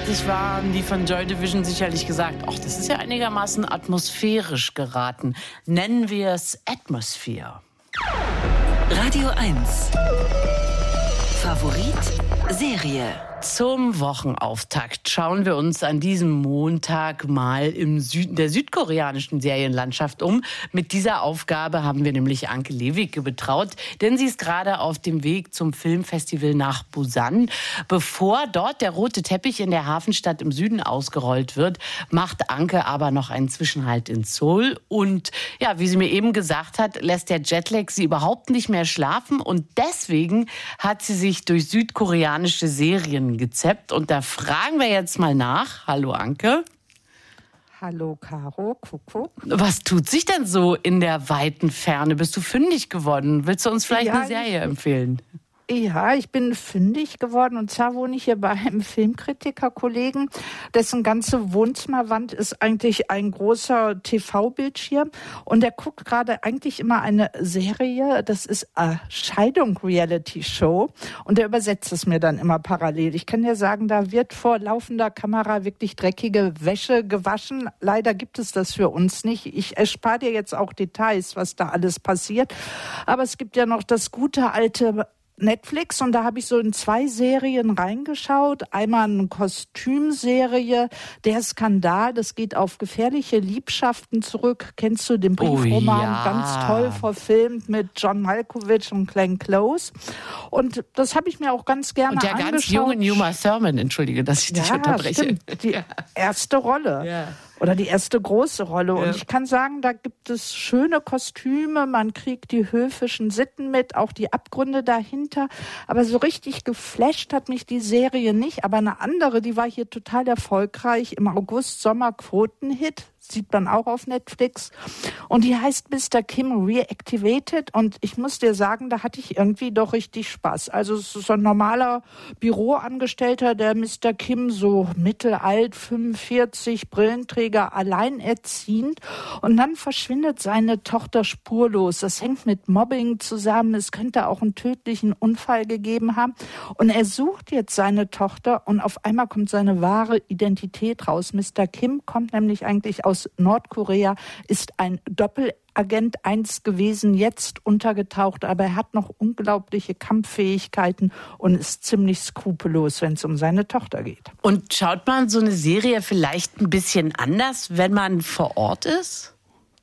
fertig war, haben die von Joy Division sicherlich gesagt, ach, das ist ja einigermaßen atmosphärisch geraten. Nennen wir es Atmosphere. Radio 1. Favorit Serie. Zum Wochenauftakt schauen wir uns an diesem Montag mal im Süden der südkoreanischen Serienlandschaft um. Mit dieser Aufgabe haben wir nämlich Anke Lewicke betraut, denn sie ist gerade auf dem Weg zum Filmfestival nach Busan. Bevor dort der rote Teppich in der Hafenstadt im Süden ausgerollt wird, macht Anke aber noch einen Zwischenhalt in Seoul. Und ja, wie sie mir eben gesagt hat, lässt der Jetlag sie überhaupt nicht mehr schlafen. Und deswegen hat sie sich durch südkoreanische Serien gezappt. Und da fragen wir jetzt mal nach. Hallo Anke. Hallo Caro, Kuckuck. Was tut sich denn so in der weiten Ferne? Bist du fündig geworden? Willst du uns vielleicht eine Serie empfehlen? Ja, ich bin fündig geworden und zwar wohne ich hier bei einem Filmkritiker-Kollegen, dessen ganze Wohnzimmerwand ist eigentlich ein großer TV-Bildschirm und der guckt gerade eigentlich immer eine Serie, das ist Scheidung-Reality-Show und der übersetzt es mir dann immer parallel. Ich kann dir sagen, da wird vor laufender Kamera wirklich dreckige Wäsche gewaschen. Leider gibt es das für uns nicht. Ich erspare dir jetzt auch Details, was da alles passiert, aber es gibt ja noch das gute alte Netflix und da habe ich so in 2 Serien reingeschaut. Einmal eine Kostümserie, Der Skandal, das geht auf gefährliche Liebschaften zurück. Kennst du den Briefroman? Ja. Ganz toll verfilmt mit John Malkovich und Glenn Close. Und das habe ich mir auch ganz gerne angeschaut. Und der ganz junge Uma Thurman, entschuldige, dass ich dich unterbreche. Stimmt. Die erste Rolle. Ja. Oder die erste große Rolle. Ja. Und ich kann sagen, da gibt es schöne Kostüme, man kriegt die höfischen Sitten mit, auch die Abgründe dahinter. Aber so richtig geflasht hat mich die Serie nicht. Aber eine andere, die war hier total erfolgreich, im August Sommerquotenhit. Sieht man auch auf Netflix. Und die heißt Mr. Kim Reactivated. Und ich muss dir sagen, da hatte ich irgendwie doch richtig Spaß. Also es ist so ein normaler Büroangestellter, der Mr. Kim so mittelalt, 45, Brillenträger, alleinerziehend. Und dann verschwindet seine Tochter spurlos. Das hängt mit Mobbing zusammen. Es könnte auch einen tödlichen Unfall gegeben haben. Und er sucht jetzt seine Tochter und auf einmal kommt seine wahre Identität raus. Mr. Kim kommt nämlich eigentlich aus Nordkorea, ist ein Doppelagent 1 gewesen, jetzt untergetaucht, aber er hat noch unglaubliche Kampffähigkeiten und ist ziemlich skrupellos, wenn es um seine Tochter geht. Und schaut man so eine Serie vielleicht ein bisschen anders, wenn man vor Ort ist?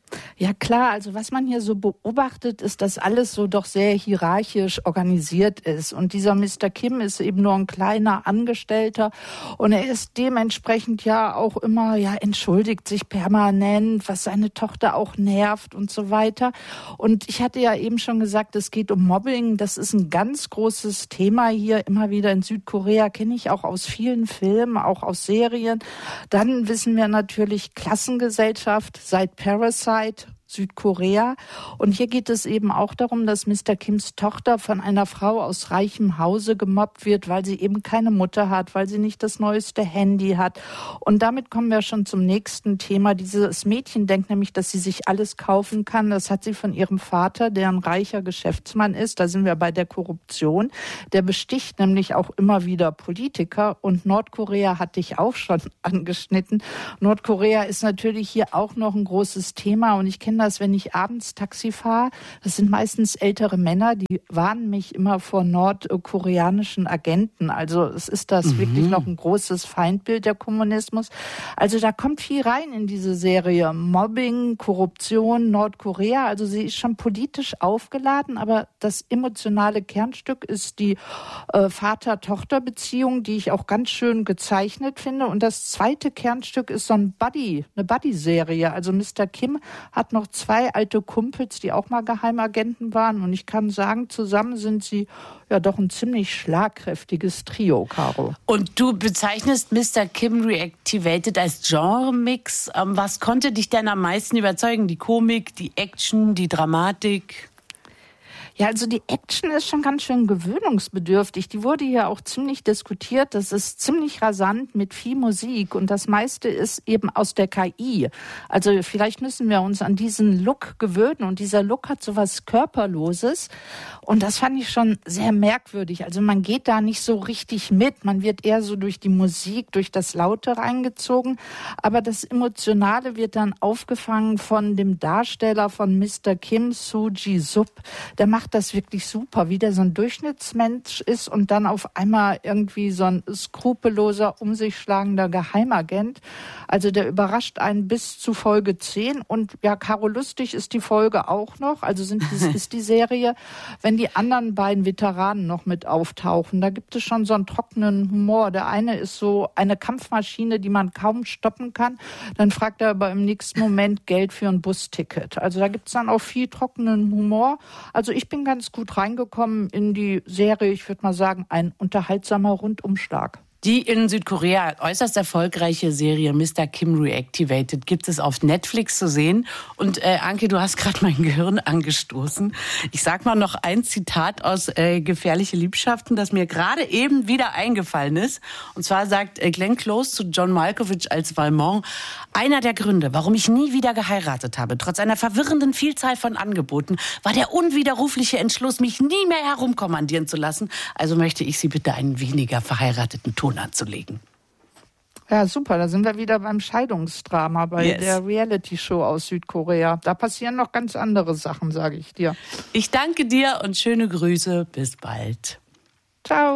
Ja klar, also was man hier so beobachtet, ist, dass alles so doch sehr hierarchisch organisiert ist. Und dieser Mr. Kim ist eben nur ein kleiner Angestellter und er ist dementsprechend ja auch immer, entschuldigt sich permanent, was seine Tochter auch nervt und so weiter. Und ich hatte ja eben schon gesagt, es geht um Mobbing. Das ist ein ganz großes Thema hier immer wieder in Südkorea, kenne ich auch aus vielen Filmen, auch aus Serien. Dann wissen wir natürlich Klassengesellschaft seit Parasite, Südkorea. Und hier geht es eben auch darum, dass Mr. Kims Tochter von einer Frau aus reichem Hause gemobbt wird, weil sie eben keine Mutter hat, weil sie nicht das neueste Handy hat. Und damit kommen wir schon zum nächsten Thema. Dieses Mädchen denkt nämlich, dass sie sich alles kaufen kann. Das hat sie von ihrem Vater, der ein reicher Geschäftsmann ist. Da sind wir bei der Korruption. Der besticht nämlich auch immer wieder Politiker. Und Nordkorea hatte ich auch schon angeschnitten. Nordkorea ist natürlich hier auch noch ein großes Thema. Und ich kenne das, wenn ich abends Taxi fahre. Das sind meistens ältere Männer, die warnen mich immer vor nordkoreanischen Agenten. Also es ist das wirklich noch ein großes Feindbild, der Kommunismus. Also da kommt viel rein in diese Serie. Mobbing, Korruption, Nordkorea. Also sie ist schon politisch aufgeladen, aber das emotionale Kernstück ist die Vater-Tochter-Beziehung, die ich auch ganz schön gezeichnet finde. Und das zweite Kernstück ist so eine Buddy-Serie. Also Mr. Kim hat noch 2 alte Kumpels, die auch mal Geheimagenten waren. Und ich kann sagen, zusammen sind sie ja doch ein ziemlich schlagkräftiges Trio, Caro. Und du bezeichnest Mr. Kim Reactivated als Genre-Mix. Was konnte dich denn am meisten überzeugen? Die Komik, die Action, die Dramatik? Ja, also die Action ist schon ganz schön gewöhnungsbedürftig. Die wurde hier auch ziemlich diskutiert. Das ist ziemlich rasant mit viel Musik und das meiste ist eben aus der KI. Also vielleicht müssen wir uns an diesen Look gewöhnen und dieser Look hat so was Körperloses und das fand ich schon sehr merkwürdig. Also man geht da nicht so richtig mit. Man wird eher so durch die Musik, durch das Laute reingezogen. Aber das Emotionale wird dann aufgefangen von dem Darsteller von Mr. Kim, Soo Ji-sub. Der macht das wirklich super, wie der so ein Durchschnittsmensch ist und dann auf einmal irgendwie so ein skrupelloser, um sich schlagender Geheimagent. Also der überrascht einen bis zu Folge 10 und ja, Karo lustig ist die Folge auch noch, also ist die Serie, wenn die anderen beiden Veteranen noch mit auftauchen. Da gibt es schon so einen trockenen Humor. Der eine ist so eine Kampfmaschine, die man kaum stoppen kann. Dann fragt er aber im nächsten Moment Geld für ein Busticket. Also da gibt es dann auch viel trockenen Humor. Also ich bin ganz gut reingekommen in die Serie. Ich würde mal sagen, ein unterhaltsamer Rundumschlag. Die in Südkorea äußerst erfolgreiche Serie Mr. Kim Reactivated gibt es auf Netflix zu sehen. Und Anke, du hast gerade mein Gehirn angestoßen. Ich sag mal noch ein Zitat aus Gefährliche Liebschaften, das mir gerade eben wieder eingefallen ist. Und zwar sagt Glenn Close zu John Malkovich als Valmont: Einer der Gründe, warum ich nie wieder geheiratet habe, trotz einer verwirrenden Vielzahl von Angeboten, war der unwiderrufliche Entschluss, mich nie mehr herumkommandieren zu lassen. Also möchte ich Sie bitte einen weniger verheirateten Ton anzulegen. Ja, super. Da sind wir wieder beim Scheidungsdrama bei der Reality-Show aus Südkorea. Da passieren noch ganz andere Sachen, sage ich dir. Ich danke dir und schöne Grüße. Bis bald. Ciao.